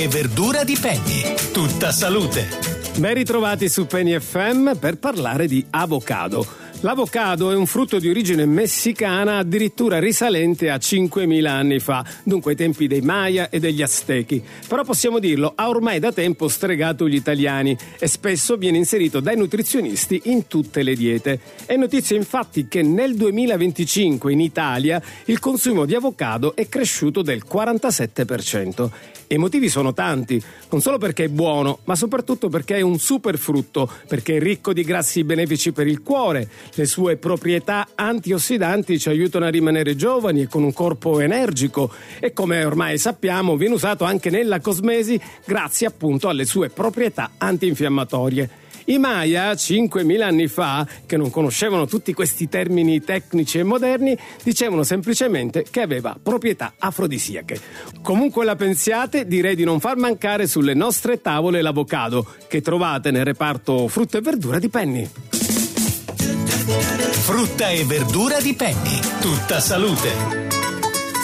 e verdura di Penny. Tutta salute. Ben ritrovati su Penny FM per parlare di avocado. L'avocado è un frutto di origine messicana, addirittura risalente a 5.000 anni fa, dunque ai tempi dei Maya e degli Aztechi. Però possiamo dirlo, ha ormai da tempo stregato gli italiani e spesso viene inserito dai nutrizionisti in tutte le diete. È notizia infatti che nel 2025 in Italia il consumo di avocado è cresciuto del 47%. E i motivi sono tanti, non solo perché è buono, ma soprattutto perché è un superfrutto, perché è ricco di grassi benefici per il cuore. Le sue proprietà antiossidanti ci aiutano a rimanere giovani e con un corpo energico e, come ormai sappiamo, viene usato anche nella cosmesi grazie appunto alle sue proprietà antinfiammatorie. I Maya, 5.000 anni fa, che non conoscevano tutti questi termini tecnici e moderni, dicevano semplicemente che aveva proprietà afrodisiache. Comunque la pensiate, direi di non far mancare sulle nostre tavole l'avocado, che trovate nel reparto frutta e verdura di Penny. Frutta e verdura di Penny. Tutta salute.